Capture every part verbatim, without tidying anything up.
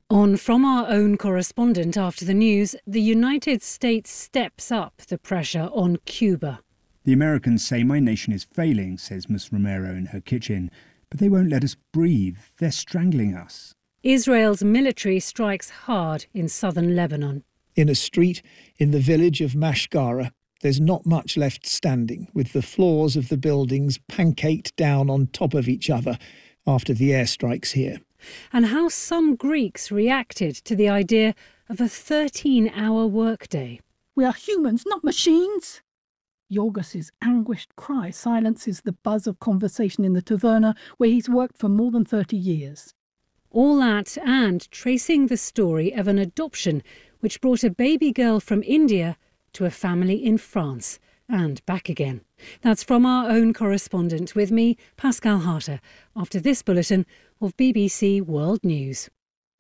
On From Our Own correspondent after the news, the United States steps up the pressure on Cuba. The Americans say my nation is failing, says Miss Romero in her kitchen, but they won't let us breathe. They're strangling us. Israel's military strikes hard in southern Lebanon. In a street in the village of Mashgara, there's not much left standing, with the floors of the buildings pancaked down on top of each other after the airstrikes here. And how some Greeks reacted to the idea of a thirteen-hour workday. We are humans, not machines. Yorgos's anguished cry silences the buzz of conversation in the taverna where he's worked for more than thirty years. All that and tracing the story of an adoption which brought a baby girl from India to a family in France and back again. That's From Our Own correspondent with me, Pascal Harter, after this bulletin of B B C World News.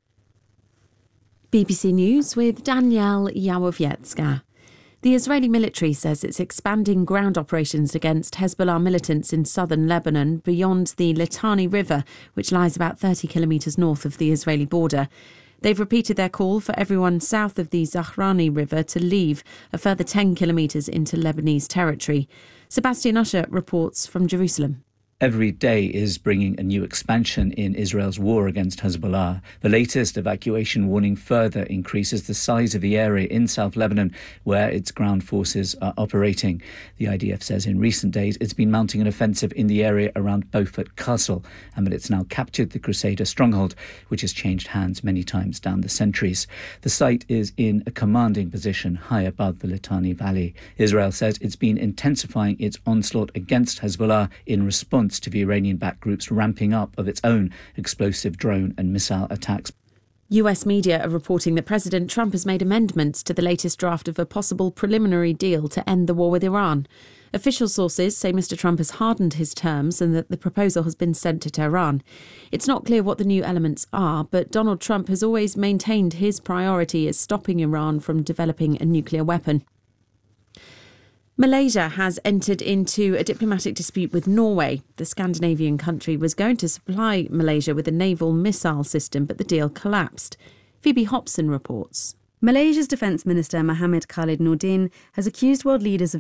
B B C News with Danielle Yawowiecka. The Israeli military says it's expanding ground operations against Hezbollah militants in southern Lebanon beyond the Litani River, which lies about thirty kilometres north of the Israeli border. They've repeated their call for everyone south of the Zahrani River to leave a further ten kilometres into Lebanese territory. Sebastian Usher reports from Jerusalem. Every day is bringing a new expansion in Israel's war against Hezbollah. The latest evacuation warning further increases the size of the area in South Lebanon where its ground forces are operating. The I D F says in recent days it's been mounting an offensive in the area around Beaufort Castle and that it's now captured the Crusader stronghold, which has changed hands many times down the centuries. The site is in a commanding position high above the Litani Valley. Israel says it's been intensifying its onslaught against Hezbollah in response to the Iranian-backed group's ramping up of its own explosive drone and missile attacks. U S media are reporting that President Trump has made amendments to the latest draft of a possible preliminary deal to end the war with Iran. Official sources say Mister Trump has hardened his terms and that the proposal has been sent to Tehran. It's not clear what the new elements are, but Donald Trump has always maintained his priority as stopping Iran from developing a nuclear weapon. Malaysia has entered into a diplomatic dispute with Norway. The Scandinavian country was going to supply Malaysia with a naval missile system, but the deal collapsed. Phoebe Hobson reports. Malaysia's Defence Minister Mohammed Khalid Nordin has accused world leaders of